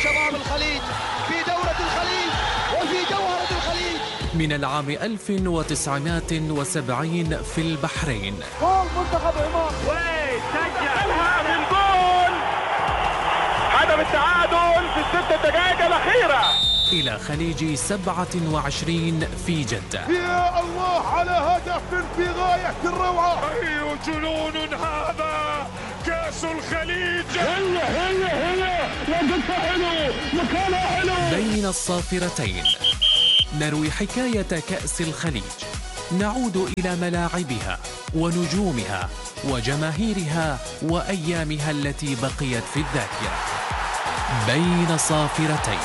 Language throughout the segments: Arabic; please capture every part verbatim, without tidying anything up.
شباب الخليج في دورة الخليج وفي جوهرة الخليج. من العام ألف وتسعمائة وسبعين في البحرين. جول منتخب عمان، سجلها من جول هدف التعادل في الست دقائق الأخيرة. إلى خليج سبعة وعشرين في جدة. يا الله على هدف في غاية الروعة. أي جنون هذا، كأس الخليج. هلا هلا هلا لقطة حلو، مكانها حلو. بين الصافرتين نروي حكاية كأس الخليج، نعود إلى ملاعبها ونجومها وجماهيرها وأيامها التي بقيت في الذاكرة. بين صافرتين.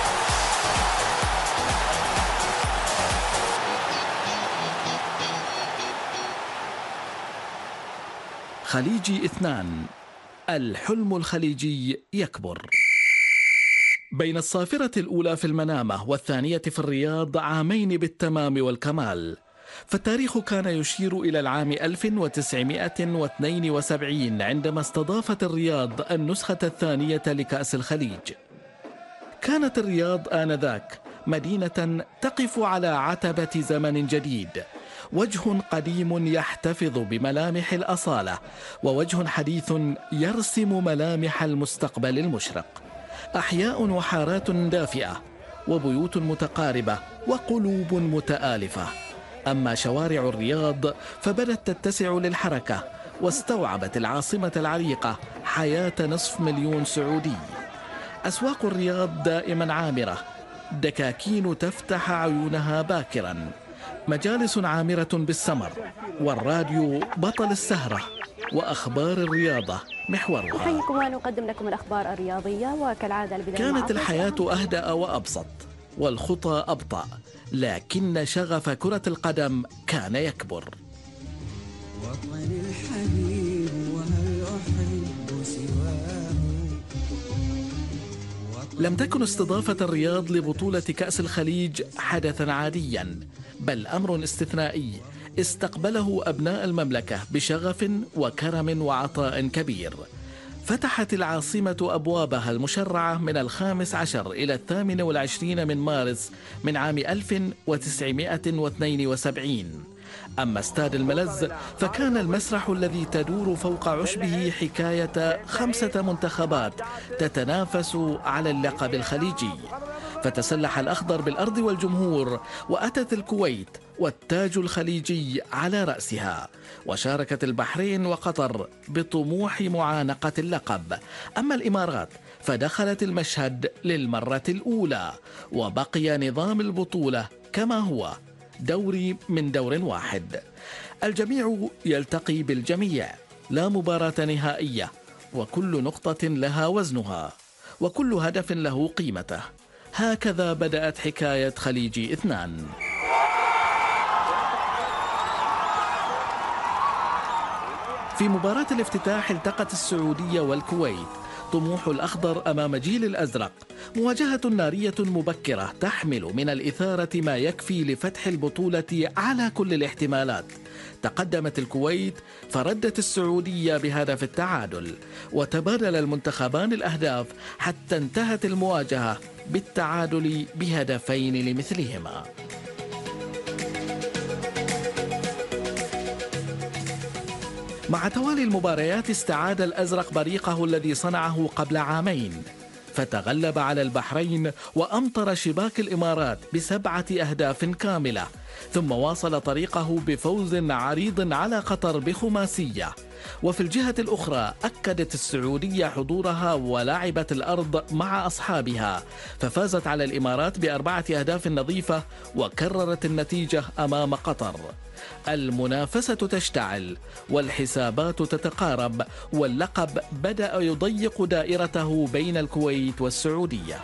خليجي اثنان، الحلم الخليجي يكبر. بين الصافرة الأولى في المنامة والثانية في الرياض عامين بالتمام والكمال، فالتاريخ كان يشير إلى العام ألف وتسعمائة واثنين وسبعين عندما استضافت الرياض النسخة الثانية لكأس الخليج. كانت الرياض آنذاك مدينة تقف على عتبة زمن جديد، وجه قديم يحتفظ بملامح الأصالة، ووجه حديث يرسم ملامح المستقبل المشرق. أحياء وحارات دافئة وبيوت متقاربة وقلوب متآلفة. أما شوارع الرياض فبدت تتسع للحركة، واستوعبت العاصمة العريقة حياة نصف مليون سعودي. أسواق الرياض دائما عامرة، دكاكين تفتح عيونها باكرا، مجالس عامرة بالسمر، والراديو بطل السهرة، وأخبار الرياضة محورها. نحييكم ونقدم لكم الأخبار الرياضية، وكالعادة البداية. كانت الحياة أهدأ وأبسط والخطى أبطأ، لكن شغف كرة القدم كان يكبر. وطني الحبيب وهل أحب سواه. لم تكن استضافة الرياض لبطولة كأس الخليج حدثا عاديا، بل أمر استثنائي استقبله أبناء المملكة بشغف وكرم وعطاء كبير. فتحت العاصمة أبوابها المشرعة من الخامس عشر إلى الثامن والعشرين من مارس من عام ألف وتسعمائة واثنين وسبعين. أما استاد الملز فكان المسرح الذي تدور فوق عشبه حكاية خمسة منتخبات تتنافس على اللقب الخليجي. فتسلح الأخضر بالأرض والجمهور، وأتت الكويت والتاج الخليجي على رأسها، وشاركت البحرين وقطر بطموح معانقة اللقب. أما الإمارات فدخلت المشهد للمرة الأولى، وبقي نظام البطولة كما هو، دوري من دور واحد، الجميع يلتقي بالجميع، لا مباراة نهائية، وكل نقطة لها وزنها، وكل هدف له قيمته. هكذا بدأت حكاية خليجي اثنان. في مباراة الافتتاح التقت السعودية والكويت، طموح الأخضر أمام جيل الأزرق، مواجهة نارية مبكرة تحمل من الإثارة ما يكفي لفتح البطولة على كل الاحتمالات. تقدمت الكويت فردت السعودية بهدف التعادل، وتبادل المنتخبان الأهداف حتى انتهت المواجهة بالتعادل بهدفين لمثلهما. مع توالي المباريات استعاد الأزرق بريقه الذي صنعه قبل عامين، فتغلب على البحرين وأمطر شباك الإمارات بسبعة أهداف كاملة، ثم واصل طريقه بفوز عريض على قطر بخماسية. وفي الجهة الأخرى أكدت السعودية حضورها ولعبت الأرض مع أصحابها، ففازت على الإمارات بأربعة أهداف نظيفة وكررت النتيجة أمام قطر. المنافسة تشتعل والحسابات تتقارب، واللقب بدأ يضيق دائرته بين الكويت والسعودية.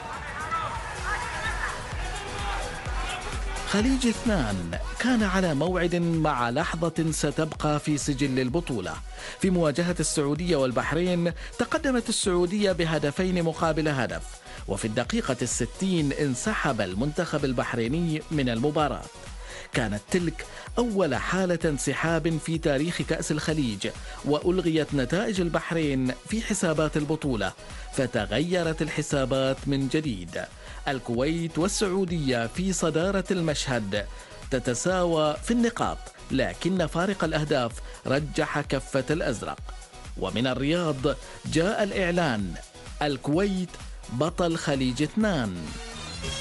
خليج اثنان كان على موعد مع لحظة ستبقى في سجل البطولة. في مواجهة السعودية والبحرين تقدمت السعودية بهدفين مقابل هدف، وفي الدقيقة الستين انسحب المنتخب البحريني من المباراة. كانت تلك أول حالة انسحاب في تاريخ كأس الخليج، وألغيت نتائج البحرين في حسابات البطولة، فتغيرت الحسابات من جديد. الكويت والسعودية في صدارة المشهد تتساوى في النقاط، لكن فارق الأهداف رجح كفة الأزرق. ومن الرياض جاء الإعلان: الكويت بطل خليج اثنان.